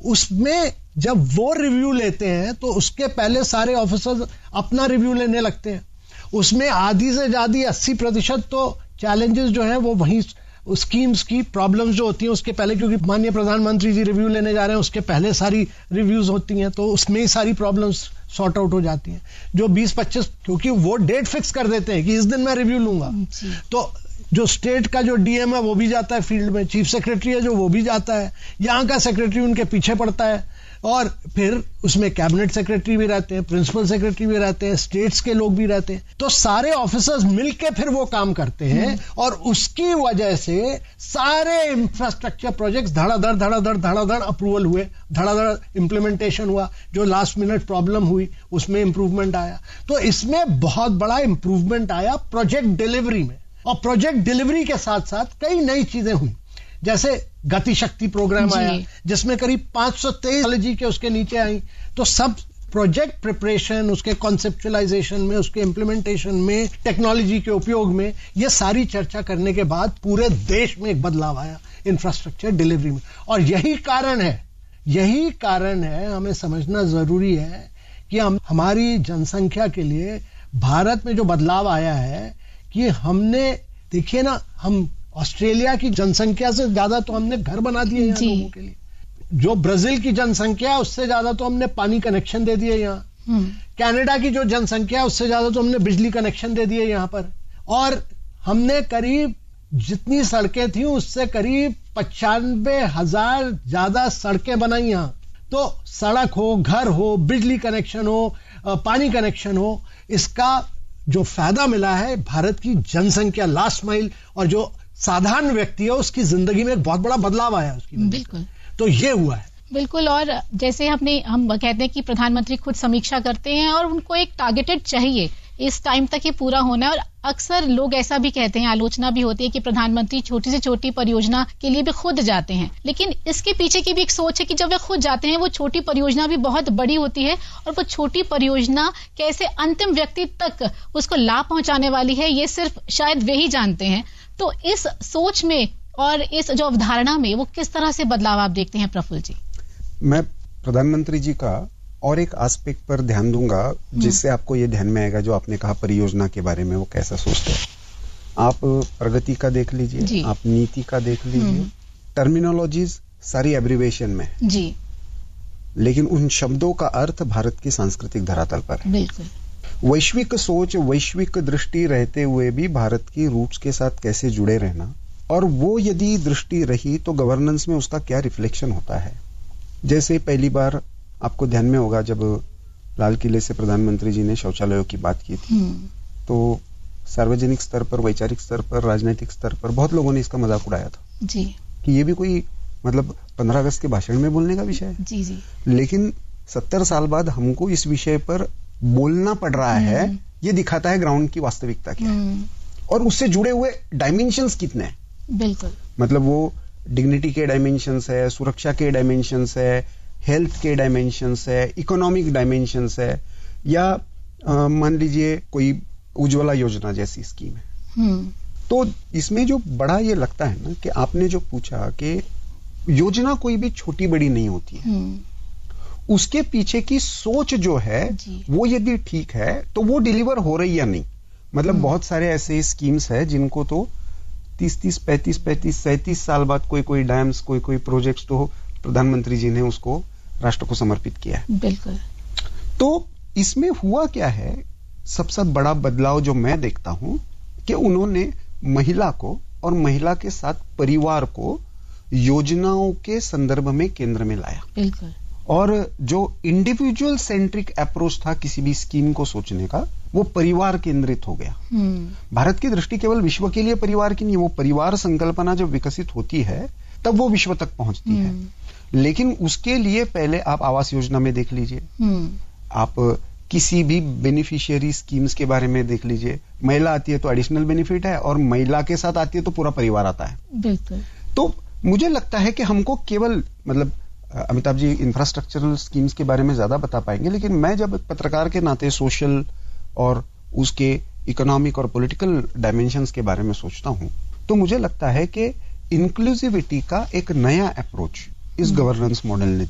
उसमें जब वो रिव्यू लेते हैं तो उसके पहले सारे ऑफिसर्स अपना रिव्यू लेने लगते हैं। उसमें आधी से ज्यादा 80% तो चैलेंजेस जो हैं वो वहीं स्कीम्स की प्रॉब्लम्स जो होती हैं उसके पहले, क्योंकि माननीय प्रधानमंत्री जी रिव्यू लेने जा रहे हैं उसके पहले सारी रिव्यूज होती हैं, तो उसमें ही सारी प्रॉब्लम्स सॉर्ट आउट हो जाती हैं। जो 20-25, क्योंकि वो डेट फिक्स कर देते हैं कि इस दिन मैं रिव्यू लूंगा, तो जो स्टेट का जो डीएम है वो भी जाता है फील्ड में, चीफ सेक्रेटरी है जो वो भी जाता है, यहाँ का सेक्रेटरी उनके पीछे पड़ता है, और फिर उसमें कैबिनेट सेक्रेटरी भी रहते हैं, प्रिंसिपल सेक्रेटरी भी रहते हैं, स्टेट्स के लोग भी रहते हैं, तो सारे ऑफिसर्स मिलके फिर वो काम करते हैं और उसकी वजह से सारे इंफ्रास्ट्रक्चर प्रोजेक्ट्स धड़ाधड़ अप्रूवल हुए, धड़ाधड़ इंप्लीमेंटेशन हुआ। जो लास्ट मिनट प्रॉब्लम हुई उसमें इंप्रूवमेंट आया, तो इसमें बहुत बड़ा इंप्रूवमेंट आया प्रोजेक्ट डिलीवरी में। और प्रोजेक्ट डिलीवरी के साथ साथ कई नई चीजें हुई, जैसे गति शक्ति प्रोग्राम आया जिसमें करीब 523 टेक्नोलॉजी के उसके नीचे आई, तो सब प्रोजेक्ट प्रिपरेशन, उसके कॉन्सेप्चुअलाइजेशन में, उसके इंप्लीमेंटेशन में, टेक्नोलॉजी के उपयोग में, ये सारी चर्चा करने के बाद पूरे देश में एक बदलाव आया इंफ्रास्ट्रक्चर डिलीवरी में। और यही कारण है हमें समझना जरूरी है कि हमारी जनसंख्या के लिए भारत में जो बदलाव आया है कि हमने, देखिए ना, हम ऑस्ट्रेलिया की जनसंख्या से ज्यादा तो हमने घर बना दिए यहाँ लोगों के लिए, जो ब्राजील की जनसंख्या है उससे ज्यादा तो हमने पानी कनेक्शन दे दिए यहाँ, कनाडा की जो जनसंख्या है उससे ज्यादा तो हमने बिजली कनेक्शन दे दिए यहाँ पर, और हमने करीब जितनी सड़कें थी उससे करीब 95,000 ज्यादा सड़कें बनाई यहाँ। तो सड़क हो, घर हो, बिजली कनेक्शन हो, पानी कनेक्शन हो, इसका जो फायदा मिला है भारत की जनसंख्या, लास्ट माइल, और जो साधारण व्यक्ति है उसकी जिंदगी में एक बहुत बड़ा बदलाव आया उसकी। बिल्कुल, तो ये हुआ है। बिल्कुल, और जैसे हम कहते हैं कि प्रधानमंत्री खुद समीक्षा करते हैं और उनको एक टारगेटेड चाहिए, इस टाइम तक ये पूरा होना है। और अक्सर लोग ऐसा भी कहते हैं, आलोचना भी होती है कि प्रधानमंत्री छोटी से छोटी परियोजना के लिए भी खुद जाते हैं, लेकिन इसके पीछे की भी एक सोच है कि जब वे खुद जाते हैं वो छोटी परियोजना भी बहुत बड़ी होती है, और वो छोटी परियोजना कैसे अंतिम व्यक्ति तक उसको लाभ पहुंचाने वाली है ये सिर्फ शायद वे ही जानते हैं। तो इस सोच में और इस जो अवधारणा में वो किस तरह से बदलाव आप देखते हैं प्रफुल्ल जी? मैं प्रधानमंत्री जी का और एक एस्पेक्ट पर ध्यान दूंगा जिससे आपको ये ध्यान में आएगा, जो आपने कहा परियोजना के बारे में वो कैसा सोचते हैं। आप प्रगति का देख लीजिए, आप नीति का देख लीजिए, टर्मिनोलॉजीज सारी एब्रिवेशन में जी, लेकिन उन शब्दों का अर्थ भारत की सांस्कृतिक धरातल पर है। बिल्कुल, वैश्विक सोच, वैश्विक दृष्टि रहते हुए भी भारत की रूट्स के साथ कैसे जुड़े रहना, और वो यदि दृष्टि रही तो गवर्नेंस में उसका क्या रिफ्लेक्शन होता है। जैसे पहली बार आपको ध्यान में होगा जब लाल किले से प्रधानमंत्री जी ने शौचालयों की बात की थी, तो सार्वजनिक स्तर पर, वैचारिक स्तर पर, राजनीतिक स्तर पर बहुत लोगों ने इसका मजाक उड़ाया था जी, कि ये भी कोई मतलब 15 अगस्त के भाषण में बोलने का विषय है जी। लेकिन 70 साल बाद हमको इस विषय पर बोलना पड़ रहा है, ये दिखाता है ग्राउंड की वास्तविकता क्या है और उससे जुड़े हुए डायमेंशंस कितने हैं। बिल्कुल, मतलब वो डिग्निटी के डायमेंशंस है, सुरक्षा के डायमेंशंस है, हेल्थ के डायमेंशंस है, इकोनॉमिक डायमेंशंस है, या मान लीजिए कोई उज्ज्वला योजना जैसी स्कीम है। तो इसमें जो बड़ा ये लगता है ना कि आपने जो पूछा कि योजना कोई भी छोटी बड़ी नहीं होती है, उसके पीछे की सोच जो है वो यदि ठीक है तो वो डिलीवर हो रही या नहीं। मतलब बहुत सारे ऐसे स्कीम्स है जिनको तो 30-30, 35-35, 37 साल बाद कोई डैम्स, कोई प्रोजेक्ट्स तो प्रधानमंत्री जी ने उसको राष्ट्र को समर्पित किया है। बिल्कुल, तो इसमें हुआ क्या है, सबसे बड़ा बदलाव जो मैं देखता हूं कि उन्होंने महिला को और महिला के साथ परिवार को योजनाओं के संदर्भ में केंद्र में लाया। बिल्कुल, और जो इंडिविजुअल सेंट्रिक अप्रोच था किसी भी स्कीम को सोचने का, वो परिवार केंद्रित हो गया। भारत की दृष्टि केवल विश्व के लिए परिवार की नहीं, वो परिवार संकल्पना जब विकसित होती है तब वो विश्व तक पहुंचती है। लेकिन उसके लिए पहले आप आवास योजना में देख लीजिए, आप किसी भी बेनिफिशियरी स्कीम्स के बारे में देख लीजिए, महिला आती है तो एडिशनल बेनिफिट है और महिला के साथ आती है तो पूरा परिवार आता है। बिल्कुल, तो मुझे लगता है कि हमको केवल, मतलब अमिताभ जी इंफ्रास्ट्रक्चरल स्कीम्स के बारे में ज्यादा बता पाएंगे, लेकिन मैं जब पत्रकार के नाते सोशल और उसके इकोनॉमिक और पॉलिटिकल डायमेंशंस के बारे में सोचता हूं, तो मुझे लगता है कि इंक्लूसिविटी का एक नया अप्रोच इस गवर्नेंस मॉडल ने